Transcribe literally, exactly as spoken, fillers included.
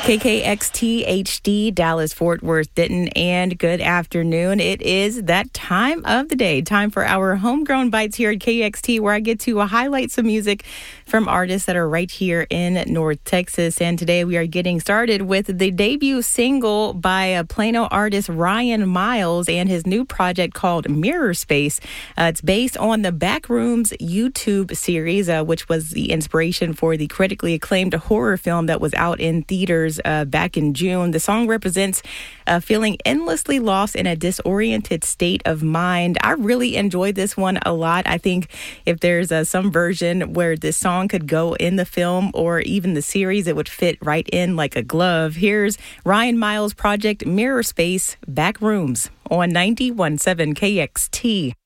K K X T H D, Dallas, Fort Worth, Denton, and good afternoon. It is that time of the day, time for our Homegrown Bites here at K X T, where I get to highlight some music from artists that are right here in North Texas. And today we are getting started with the debut single by a Plano artist, Ryan Miles, and his new project called Mirror Space. Uh, it's based on the Backrooms YouTube series, uh, which was the inspiration for the critically acclaimed horror film that was out in theaters Uh, back in June. The song represents uh, feeling endlessly lost in a disoriented state of mind. I really enjoyed this one a lot. I think if there's uh, some version where this song could go in the film or even the series, it would fit right in like a glove. Here's Ryan Miles' project Mirror Space, Backrooms on ninety-one point seven K X T.